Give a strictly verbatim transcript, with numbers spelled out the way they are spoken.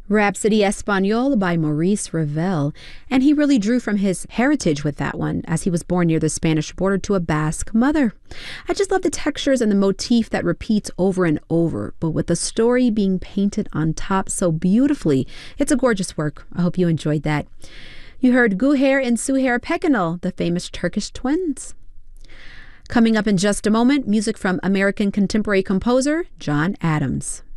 Rhapsody Espagnole by Maurice Ravel, and he really drew from his heritage with that one, as he was born near the Spanish border to a Basque mother. I just love the textures and the motif that repeats over and over, but with the story being painted on top so beautifully. It's a gorgeous work. I hope you enjoyed that. You heard Güher and Süher Pekenel, the famous Turkish twins. Coming up in just a moment, music from American contemporary composer John Adams.